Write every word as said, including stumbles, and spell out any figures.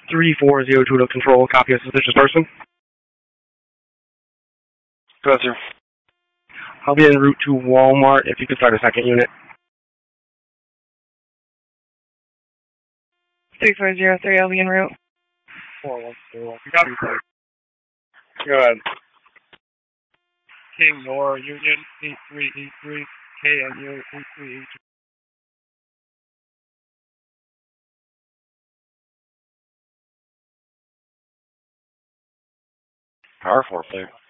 three four zero two to control. Copy a suspicious person. Go ahead, sir. I'll be en route to Walmart. If you could start a second unit. three four zero three, I'll be en route. four one four. Copy. Go ahead. King Nor Union eight three eight three. K N U eight three eight two. Power four, player.